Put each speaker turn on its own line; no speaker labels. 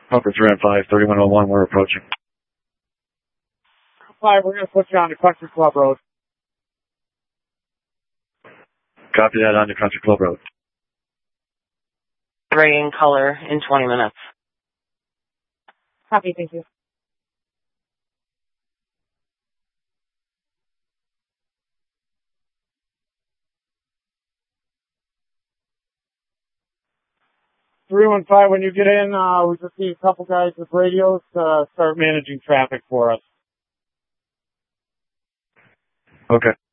Pumper 3 and 5, 3101, we're approaching.
5, we're going to put you on the Country Club Road.
Copy that on the Country Club Road.
Gray in color in 20 minutes.
Copy, thank you.
Three 1-5, when you get in, we just need a couple guys with radios to start managing traffic for us.
Okay.